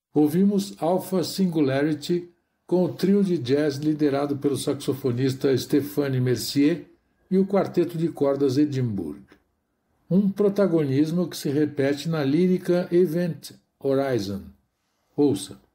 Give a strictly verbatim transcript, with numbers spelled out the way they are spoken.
Ouvimos Alpha Singularity com o trio de jazz liderado pelo saxofonista Stéphane Mercier e o quarteto de cordas Edinburgh. Um protagonismo que se repete na lírica Event Horizon. Ouça.